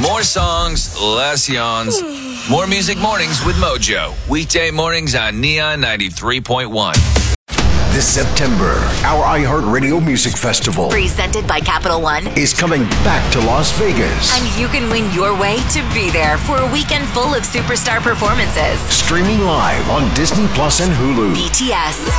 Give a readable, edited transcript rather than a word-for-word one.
More songs, less yawns. More music mornings with Mojo. Weekday mornings on Neon 93.1. This September, our iHeartRadio Music Festival, presented by Capital One, is coming back to Las Vegas. And you can win your way to be there for a weekend full of superstar performances. Streaming live on Disney Plus and Hulu. BTS,